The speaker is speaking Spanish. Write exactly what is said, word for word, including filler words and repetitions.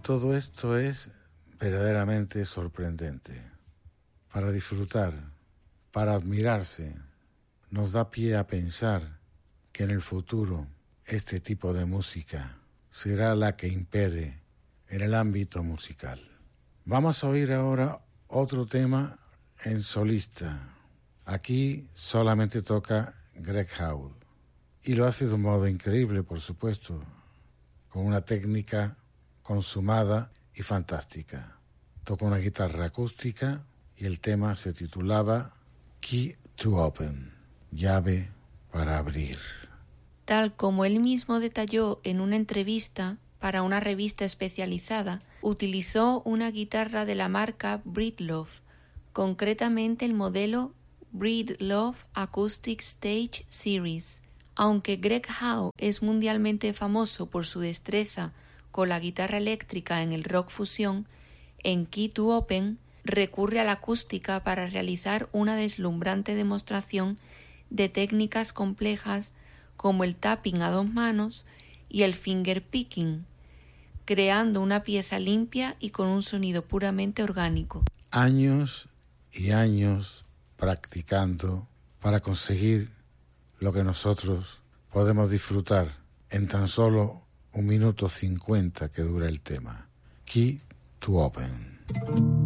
Todo esto es verdaderamente sorprendente. Para disfrutar, para admirarse, nos da pie a pensar que en el futuro este tipo de música será la que impere en el ámbito musical. Vamos a oír ahora otro tema en solista. Aquí solamente toca Greg Howe y lo hace de un modo increíble, por supuesto, con una técnica consumada y fantástica. Toca una guitarra acústica y el tema se titulaba Key to Open, llave para abrir. Tal como él mismo detalló en una entrevista para una revista especializada, utilizó una guitarra de la marca Breedlove, concretamente el modelo Breedlove Acoustic Stage Series. Aunque Greg Howe es mundialmente famoso por su destreza con la guitarra eléctrica en el rock fusión, en Key to Open recurre a la acústica para realizar una deslumbrante demostración de técnicas complejas como el tapping a dos manos y el finger picking, creando una pieza limpia y con un sonido puramente orgánico. Años y años practicando para conseguir lo que nosotros podemos disfrutar en tan solo un minuto cincuenta que dura el tema. Key to Open.